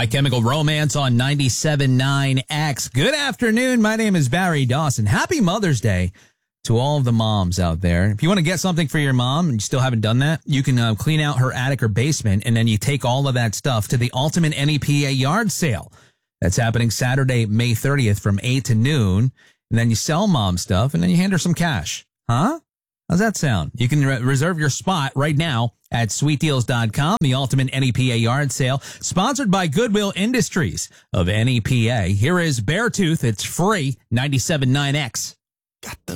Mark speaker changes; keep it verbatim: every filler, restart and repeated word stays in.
Speaker 1: My Chemical Romance on ninety-seven point nine X. Good afternoon. My name is Barry Dawson. Happy Mother's Day to all of the moms out there. If you want to get something for your mom and you still haven't done that, you can uh, clean out her attic or basement, and then you take all of that stuff to the Ultimate N E P A yard sale. That's happening Saturday, May thirtieth from eight to noon. And then you sell mom stuff, and then you hand her some cash. Huh? How's that sound? You can re- reserve your spot right now at sweet deals dot com, the Ultimate N E P A yard sale, sponsored by Goodwill Industries of N E P A. Here is Beartooth. It's free, ninety-seven point nine X.
Speaker 2: Got the